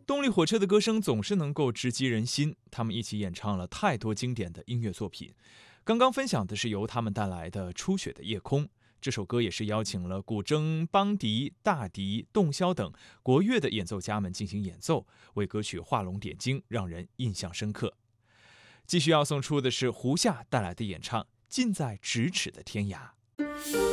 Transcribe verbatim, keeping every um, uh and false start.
动力火车的歌声总是能够直击人心，他们一起演唱了太多经典的音乐作品。刚刚分享的是由他们带来的《初雪的夜空》，这首歌也是邀请了古筝、邦笛、大笛、洞箫等国乐的演奏家们进行演奏，为歌曲画龙点睛，让人印象深刻。继续要送出的是胡夏带来的演唱《近在咫尺的天涯》。